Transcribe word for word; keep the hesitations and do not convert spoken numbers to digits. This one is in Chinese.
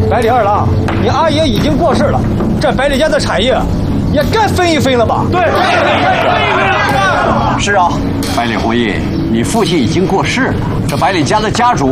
百里二郎，你阿爷已经过世了，这百里家的产业也该分一分了吧？对， 是啊，百里侯爷，你父亲已经过世了，这百里家的家主